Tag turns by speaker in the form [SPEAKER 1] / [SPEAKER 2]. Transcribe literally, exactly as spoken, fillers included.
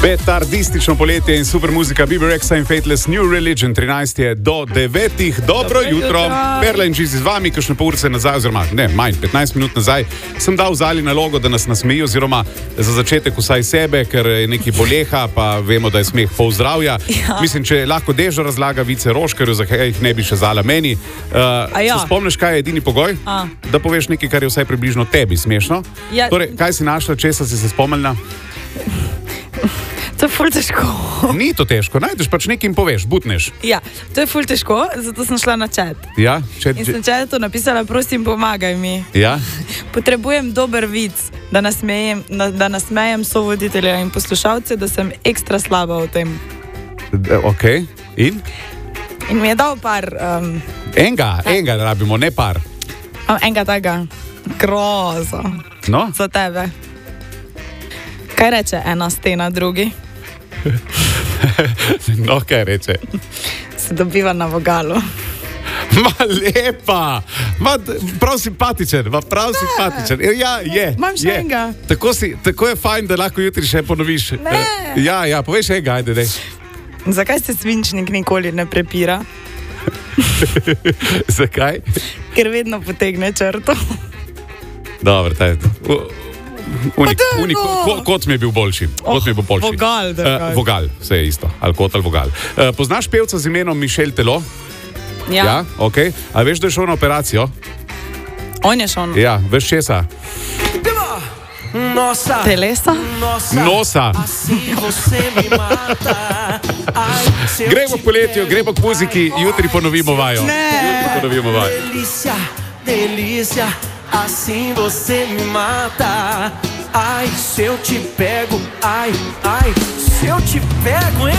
[SPEAKER 1] Petardistično poletje in super muzika B B Rexa in Fateless New Religion, trinajst je do devetih. Dobro, Dobro jutro. jutro. Perla in Čizi z vami, kakšne pol urce nazaj, oziroma ne, manj, petnajst minut nazaj, sem dal Zali nalogo, da nas nasmeji, oziroma za začetek vsaj sebe, ker je neki boleha, pa vemo, da je smeh pol zdravja. Ja. Mislim, če lahko Dežo razlaga vice Roškarju, zakaj jih ne bi še Zala meni. Uh, ja. Se spomniš, kaj je edini pogoj? A. Da poveš nekaj, kar je vsaj približno tebi smešno. Ja. Torej, kaj si našla, česa si se spomnila?
[SPEAKER 2] To je ful težko.
[SPEAKER 1] Ni to težko, najdeš pač nekaj in poveš, butneš.
[SPEAKER 2] Ja, to je ful težko, zato sem šla na chat.
[SPEAKER 1] Ja, chat.
[SPEAKER 2] In sem chatu napisala, prosim, pomagaj mi.
[SPEAKER 1] Ja.
[SPEAKER 2] Potrebujem dober vic, da nasmejem, da nasmejem sovoditelja in poslušalce, da sem ekstra slaba v tem.
[SPEAKER 1] Ok, in?
[SPEAKER 2] In mi je dal par... Um,
[SPEAKER 1] enga, ta. enga rabimo, ne par.
[SPEAKER 2] Enga tega, grozo.
[SPEAKER 1] No?
[SPEAKER 2] Za tebe. Kaj reče ena stena drugi?
[SPEAKER 1] No, kaj reče?
[SPEAKER 2] Se dobiva na vogalu.
[SPEAKER 1] Ma lepa, ma prav simpatičen, ma prav ne. simpatičen. Ja, je.
[SPEAKER 2] Imam še
[SPEAKER 1] je.
[SPEAKER 2] enega.
[SPEAKER 1] Tako, si, tako je fajn, da lahko jutri še ponoviš.
[SPEAKER 2] Ne.
[SPEAKER 1] Ja, ja, poveš enega, ajde, dej.
[SPEAKER 2] Zakaj se svinčnik nikoli ne prepira?
[SPEAKER 1] Zakaj?
[SPEAKER 2] Ker vedno potegne črto.
[SPEAKER 1] Dobro, taj. Unik, unik, ko, kot mi je bil boljši.
[SPEAKER 2] Oh,
[SPEAKER 1] mi je bil boljši.
[SPEAKER 2] Vogal,
[SPEAKER 1] uh, vogal, vse je isto. Ali kot ali vogal. Uh, poznaš pevca z imenom Mišel Telo?
[SPEAKER 2] Ja.
[SPEAKER 1] Ja, ok. A veš, da je šel na operacijo?
[SPEAKER 2] On je šel.
[SPEAKER 1] Ja, veš česa?
[SPEAKER 3] Nosa.
[SPEAKER 2] Telesa?
[SPEAKER 3] Nosa.
[SPEAKER 1] Nosa. Gremo k poletju, gremo k muziki, jutri ponovimo vajo.
[SPEAKER 2] Ne.
[SPEAKER 1] Jutri ponovimo vajo.
[SPEAKER 3] Delícia, delícia. Assim você me mata. Ai, se eu te pego, ai, ai, se eu te pego, hein?